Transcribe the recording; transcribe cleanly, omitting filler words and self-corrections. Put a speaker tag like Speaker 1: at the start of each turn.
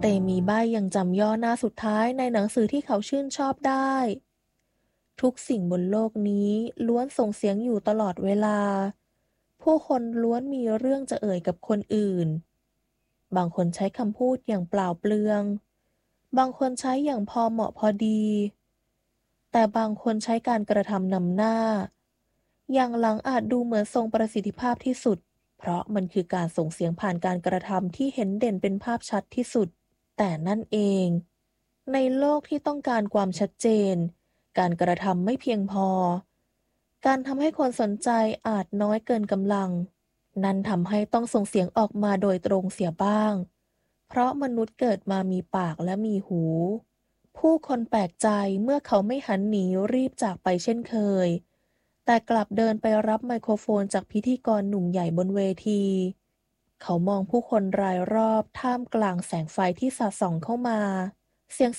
Speaker 1: เตมีใบ้ยังจำย่อหน้าสุดท้ายในหนังสือที่เขาชื่นชอบได้ ทุกสิ่งบนโลกนี้ล้วนส่งเสียงอยู่ตลอดเวลา ผู้คนล้วนมีเรื่องจะเอ่ยกับคนอื่น บางคนใช้คำพูดอย่างเปล่าเปลือง บางคนใช้อย่างพอเหมาะพอดี แต่บางคนใช้การกระทำนำหน้า อย่างหลังอาจดูเหมือนทรงประสิทธิภาพที่สุด เพราะมันคือการส่งเสียงผ่านการกระทำที่เห็นเด่นเป็นภาพชัดที่สุด แต่นั่นเอง ในโลกที่ต้องการความชัดเจน การกระทำไม่เพียงพอ การทำให้คนสนใจอาจน้อยเกินกำลัง นั่นทำให้ต้องส่งเสียงออกมาโดยตรงเสียบ้าง เพราะมนุษย์เกิดมามีปากและมีหู ผู้คนแปลกใจเมื่อเขาไม่หันหนีรีบจากไปเช่นเคย แต่กลับเดินไปรับไมโครโฟนจากพิธีกรหนุ่มใหญ่บนเวที เขามองผู้คนรายรอบท่ามกลางแสงไฟที่สาดส่องเข้ามา เสียง